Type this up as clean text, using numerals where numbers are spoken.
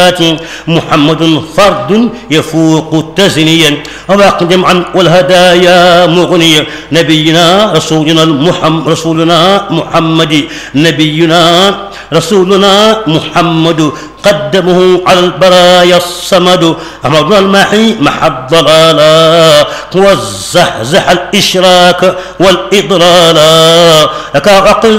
محمد فرد يفوق تزنيا واقدم عن والهدايا مغنيا نبينا رسولنا محمد نبينا رسولنا محمد قدمه على البرايا الصمد أمرنا المحي محب ضلالا والزحزح الإشراك والإضلالا لك عقل